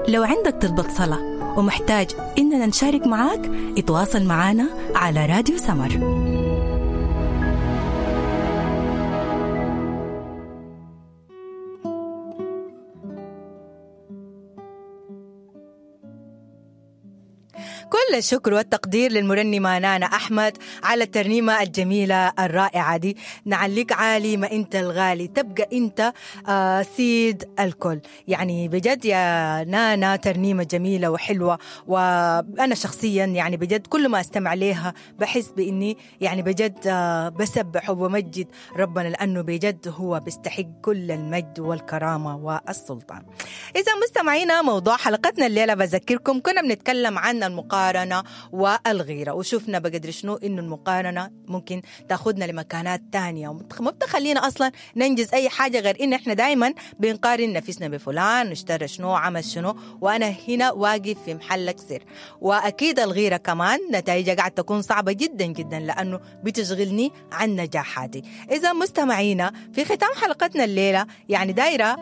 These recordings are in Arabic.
لو عندك طلبة صلاة ومحتاج إننا نشارك معاك، اتواصل معنا على راديو سمر. كل الشكر والتقدير للمرنمة نانا أحمد على الترنيمة الجميلة الرائعة دي. نعليك عالي ما أنت الغالي، تبقى أنت سيد الكل. يعني بجد يا نانا ترنيمة جميلة وحلوة، وأنا شخصيا يعني بجد كل ما أستمع لها بحس بإني يعني بجد بسبح وبمجد ربنا، لأنه بجد هو بيستحق كل المجد والكرامة والسلطان. إذا مستمعينا، موضوع حلقتنا الليلة بذكركم كنا بنتكلم عن المقارنة والغيرة، وشوفنا بقدر شنو إنه المقارنة ممكن تاخدنا لمكانات تانية وما بتخلينا أصلا ننجز أي حاجة غير إن إحنا دايما بنقارن نفسنا بفلان، نشتري شنو، عمل شنو، وأنا هنا واقف في محلك سر. وأكيد الغيرة كمان نتائجها قاعد تكون صعبة جدا جدا، لأنه بتشغلني عن نجاحاتي. إذا مستمعينا، في ختام حلقتنا الليلة يعني دايرة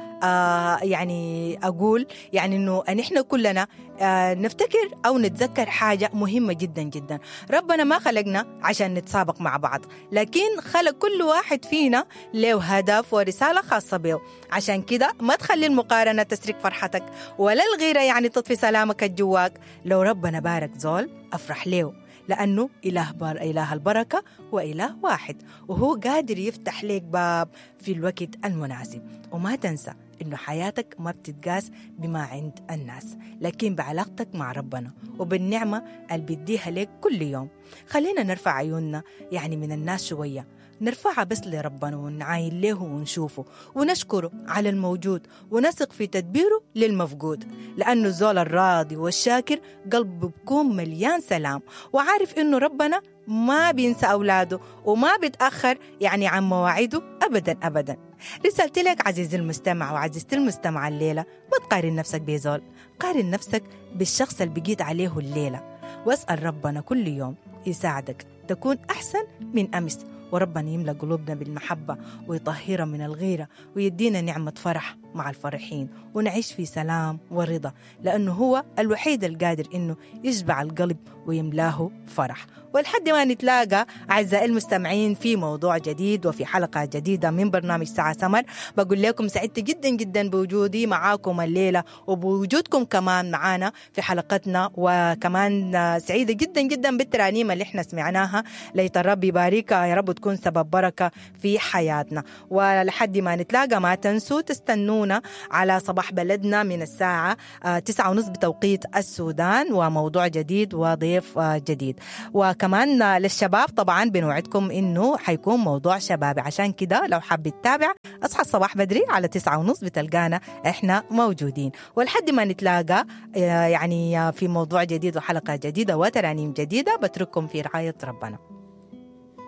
يعني أقول يعني إنه إحنا كلنا نفتكر أو نتذكر حاجة مهمة جدا جدا. ربنا ما خلقنا عشان نتسابق مع بعض، لكن خلق كل واحد فينا له هدف ورسالة خاصة به. عشان كده ما تخلي المقارنة تسرق فرحتك، ولا الغيرة يعني تطفي سلامك الجواك. لو ربنا بارك زول أفرح له، لأنه إله البركة وإله واحد، وهو قادر يفتح لك باب في الوقت المناسب. وما تنسى إنه حياتك ما بتتقاس بما عند الناس، لكن بعلاقتك مع ربنا وبالنعمة اللي بيديها لك كل يوم. خلينا نرفع عيوننا يعني من الناس شوية، نرفعها بس لربنا ونعاين له ونشوفه ونشكره على الموجود، ونثق في تدبيره للمفقود، لأنه الزول الراضي والشاكر قلبه بيكون مليان سلام، وعارف إنه ربنا ما بينسى أولاده وما بيتأخر يعني عن مواعيده أبدا أبدا. رسالتي لك عزيزي المستمع وعزيزتي المستمع الليلة، ما تقارن نفسك بزول، قارن نفسك بالشخص اللي بقيت عليه الليلة، واسأل ربنا كل يوم يساعدك تكون أحسن من أمس، وربنا يملأ قلوبنا بالمحبة ويطهرنا من الغيرة ويدينا نعمة فرح مع الفرحين، ونعيش في سلام ورضا، لأنه هو الوحيد القادر إنه يشبع القلب ويملاه فرح. ولحد ما نتلاقى أعزائي المستمعين في موضوع جديد وفي حلقة جديدة من برنامج ساعة سمر، بقول لكم سعدت جدا جدا بوجودي معاكم الليلة وبوجودكم كمان معانا في حلقتنا، وكمان سعيدة جدا جدا بالترانيم اللي احنا سمعناها. ليت الرب يباركها يا رب، تكون سبب بركة في حياتنا. ولحد ما نتلاقى ما تنسوا تستنونا على صباح بلدنا من الساعة 9:30 بتوقيت السودان، وموضوع جديد وضيف جديد. وكمان للشباب طبعا بنوعدكم انه حيكون موضوع شبابي، عشان كده لو حاب تتابع اصحى الصباح بدري على 9:30 بتلقانا احنا موجودين. ولحد ما نتلاقى يعني في موضوع جديد وحلقة جديدة وترانيم جديدة، بترككم في رعاية ربنا.